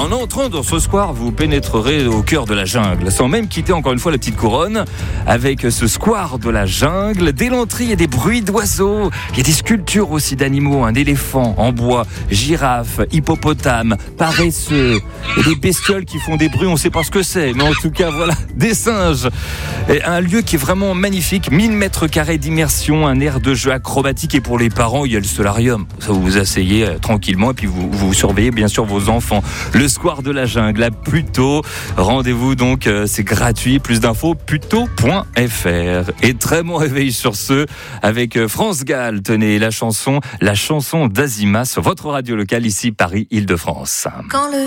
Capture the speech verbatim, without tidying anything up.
En entrant dans ce square, vous pénétrerez au cœur de la jungle, sans même quitter encore une fois la petite couronne. Avec ce square de la jungle, dès l'entrée, il y a des bruits d'oiseaux. Il y a des sculptures aussi d'animaux, un éléphant en bois, girafe, hippopotame, paresseux. Et des bestioles qui font des bruits, on ne sait pas ce que c'est, mais en tout cas, voilà, des singes. Et un lieu qui est vraiment magnifique, mille mètres carrés d'immersion, un air de jeu acrobatique, et pour les parents, il y a le solarium. Ça, vous vous asseyez euh, tranquillement et puis vous, vous surveillez bien sûr vos enfants. Le square de la jungle à Puteaux. Rendez-vous donc, euh, c'est gratuit. Plus d'infos, puteaux point f r. Et très bon réveil sur ce, avec euh, France Gall. Tenez, la chanson, la chanson d'Azima sur votre radio locale ici, Paris, Île-de-France. Quand le